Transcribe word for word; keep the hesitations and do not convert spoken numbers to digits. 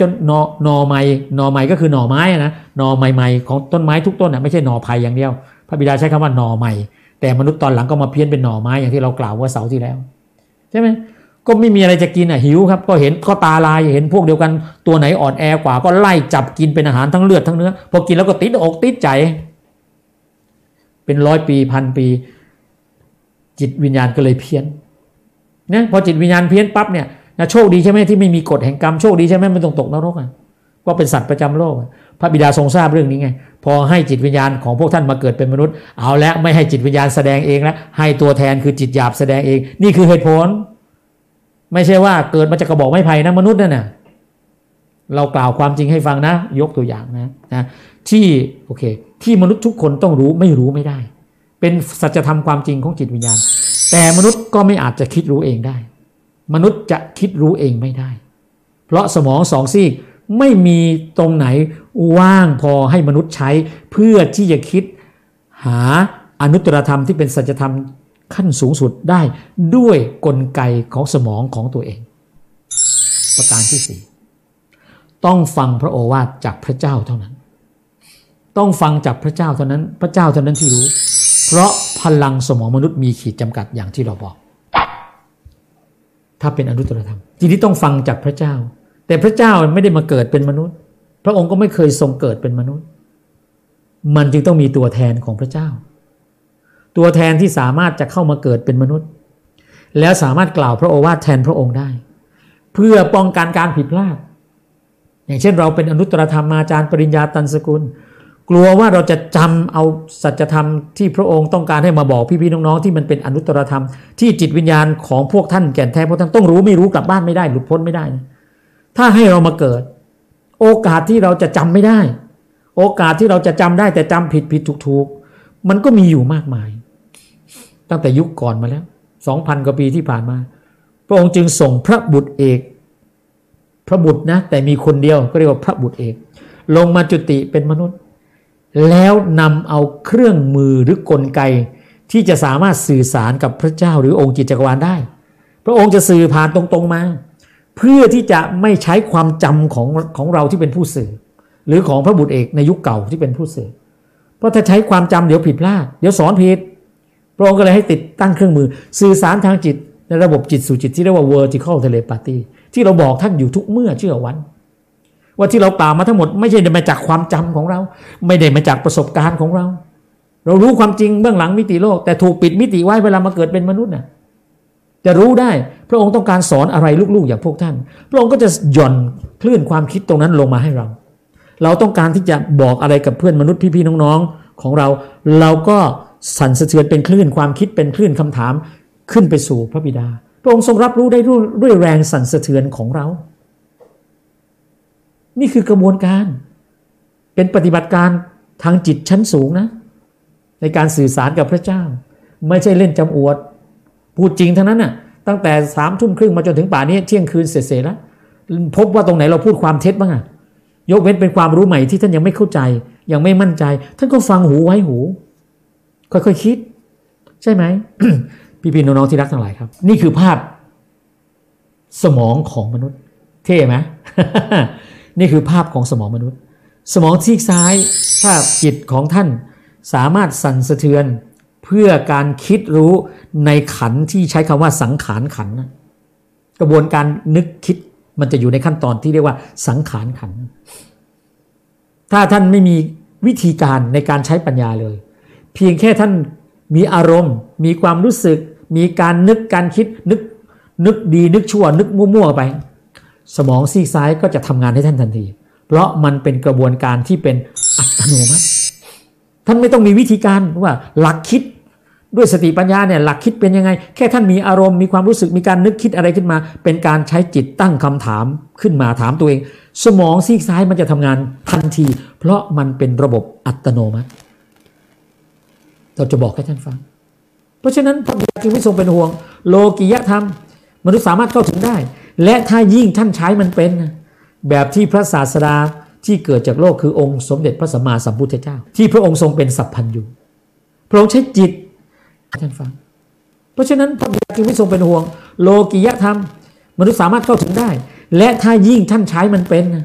จนหน่อหน่อใหม่หน่อใหม่ก็คือหน่อไม้นะหน่อใหม่ๆของต้นไม้ทุกต้นนะไม่ใช่หน่อไผ่อย่างเดียวพระบิดาใช้คำว่าหน่อใหม่แต่มนุษย์ตอนหลังก็มาเพี้ยนเป็นหน่อไม้อย่างที่เรากล่าวว่าเสาร์ที่แล้วใช่ไหมก็ไม่มีอะไรจะกินอ่ะหิวครับก็เห็นก็ตาลายเห็นพวกเดียวกันตัวไหนอ่อนแอกว่าก็ไล่จับกินเป็นอาหารทั้งเลือดทั้งเนื้อพอกินแล้วก็ติดอกติดใจเป็นร้อยปีพันปีจิตวิญญาณก็เลยเพี้ยนนะพอจิตวิญญาณเพี้ยนปั๊บเนี่ยนะโชคดีใช่ไหมที่ไม่มีกฎแห่งกรรมโชคดีใช่ไหมไม่ต้องตกนรกอ่ะก็เป็นสัตว์ประจำโลกพระบิดาทรงทราบเรื่องนี้ไงพอให้จิตวิญญาณของพวกท่านมาเกิดเป็นมนุษย์เอาแล้วไม่ให้จิตวิญญาณแสดงเองแล้วให้ตัวแทนคือจิตหยาบแสดงเองนี่คือเหตุผลไม่ใช่ว่าเกิดมาจากกระบอกไม้ไผ่นะมนุษย์นั่นน่ะเรากล่าวความจริงให้ฟังนะยกตัวอย่างนะนะที่โอเคที่มนุษย์ทุกคนต้องรู้ไม่รู้ไม่ได้เป็นสัจธรรมความจริงของจิตวิญญาณแต่มนุษย์ก็ไม่อาจจะคิดรู้เองได้มนุษย์จะคิดรู้เองไม่ได้เพราะสมองสองซีกไม่มีตรงไหนว่างพอให้มนุษย์ใช้เพื่อที่จะคิดหาอนุตตรธรรมที่เป็นสัจธรรมขั้นสูงสุดได้ด้วยกลไกของสมองของตัวเองประการที่สี่ต้องฟังพระโอวาทจากพระเจ้าเท่านั้นต้องฟังจากพระเจ้าเท่านั้นพระเจ้าเท่านั้นที่รู้เพราะพลังสมองมนุษย์มีขีดจำกัดอย่างที่เราบอกถ้าเป็นอนุตตรธรรมทีนี้ต้องฟังจากพระเจ้าแต่พระเจ้าไม่ได้มาเกิดเป็นมนุษย์พระองค์ก็ไม่เคยทรงเกิดเป็นมนุษย์มันจึงต้องมีตัวแทนของพระเจ้าตัวแทนที่สามารถจะเข้ามาเกิดเป็นมนุษย์แล้วสามารถกล่าวพระโอวาทแทนพระองค์ได้เพื่อป้องกันการผิดพลาดอย่างเช่นเราเป็นอนุตตรธรรมอาจารย์ปริญญาตันสกุลกลัวว่าเราจะจำเอาสัจธรรมที่พระองค์ต้องการให้มาบอกพี่ๆน้องๆที่มันเป็นอนุตตรธรรมที่จิตวิญญาณของพวกท่านแก่นแท้พวกท่านต้องรู้ไม่รู้กลับบ้านไม่ได้หลุดพ้นไม่ได้นะถ้าให้เรามาเกิดโอกาสที่เราจะจำไม่ได้โอกาสที่เราจะจำได้แต่จำผิดผิดถูกถูกมันก็มีอยู่มากมายตั้งแต่ยุคก่อนมาแล้ว สองพัน กว่าปีที่ผ่านมาพระองค์จึงส่งพระบุตรเอกพระบุตรนะแต่มีคนเดียวก็เรียกว่าพระบุตรเอกลงมาจุติเป็นมนุษย์แล้วนำเอาเครื่องมือหรือกลไกที่จะสามารถสื่อสารกับพระเจ้าหรือองค์จิตจักรวาลได้พระองค์จะสื่อผ่านตรงๆมาเพื่อที่จะไม่ใช้ความจำของของเราที่เป็นผู้สื่อหรือของพระบุตรเอกในยุคเก่าที่เป็นผู้สื่อเพราะถ้าใช้ความจำเดี๋ยวผิดพลาดเดี๋ยวสอนผิดพระองค์ก็เลยให้ติดตั้งเครื่องมือสื่อสารทางจิตในระบบจิตสู่จิตที่เรียกว่า vertical telepathy ที่เราบอกท่านอยู่ทุกเมื่อเชื่อวันว่าที่เรากล่าวมาทั้งหมดไม่ใช่มาจากความจำของเราไม่ได้มาจากประสบการณ์ของเราเรารู้ความจริงเบื้องหลังมิติโลกแต่ถูกปิดมิติไว้เวลามาเกิดเป็นมนุษย์น่ะจะรู้ได้พระองค์ต้องการสอนอะไรลูกๆอย่างพวกท่านพระองค์ก็จะหย่อนคลื่นความคิดตรงนั้นลงมาให้เราเราต้องการที่จะบอกอะไรกับเพื่อนมนุษย์พี่ๆน้องๆของเราเราก็สั่นสะเทือนเป็นคลื่นความคิดเป็นคลื่นคำถามขึ้นไปสู่พระบิดาพระองค์ทรงรับรู้ได้ด้วยแรงสั่นสะเทือนของเรานี่คือกระบวนการเป็นปฏิบัติการทางจิตชั้นสูงนะในการสื่อสารกับพระเจ้าไม่ใช่เล่นจำอวดพูดจริงทั้งนั้นน่ะตั้งแต่สามทุ่มครึ่งมาจนถึงป่านนี้เที่ยงคืนเสร็จๆแล้วพบว่าตรงไหนเราพูดความเท็จบ้างอะยกเว้นเป็นความรู้ใหม่ที่ท่านยังไม่เข้าใจยังไม่มั่นใจท่านก็ฟังหูไว้หูค่อยๆ ค, คิดใช่ไหม พี่ๆน้องๆที่รักทั้งหลายครับนี่คือภาพสมองของมนุษย์เท่ไหม นี่คือภาพของสมองมนุษย์สมองซีกซ้ายภาพจิตของท่านสามารถสั่นสะเทือนเพื่อการคิดรู้ในขันธ์ที่ใช้คำว่าสังขารขันธ์กระบวนการนึกคิดมันจะอยู่ในขั้นตอนที่เรียกว่าสังขารขันธ์ถ้าท่านไม่มีวิธีการในการใช้ปัญญาเลยเพียงแค่ท่านมีอารมณ์มีความรู้สึกมีการนึกการคิดนึกนึกดีนึกชั่วนึกมั่วๆไปสมองซีกซ้ายก็จะทำงานให้ท่านทันทีเพราะมันเป็นกระบวนการที่เป็นอัตโนมัติท่านไม่ต้องมีวิธีการว่าหลักคิดด้วยสติปัญญาเนี่ยหลักคิดเป็นยังไงแค่ท่านมีอารมณ์มีความรู้สึกมีการนึกคิดอะไรขึ้นมาเป็นการใช้จิตตั้งคำถามขึ้นมาถามตัวเองสมองซีกซ้ายมันจะทำงานทันทีเพราะมันเป็นระบบอัตโนมัติเราจะบอกให้ท่านฟังเพราะฉะนั้นพระบิดาจึงไม่ทรงเป็นห่วงโลกิยธรรมมนุษย์สามารถเข้าถึงได้และถ้ายิ่งท่านใช้มันเป็นแบบที่พระศาสดาที่เกิดจากโลกคือองค์สมเด็จพระสัมมาสัมพุทธเจ้าที่พระองค์ทรงเป็นสัพพัญญูพระองค์ใช้จิตท่านฟังเพราะฉะนั้นพระบิดาจึงไม่ทรงเป็นห่วงโลกิยธรรมมนุษย์สามารถเข้าถึงได้และถ้ายิ่งท่านใช้มันเป็น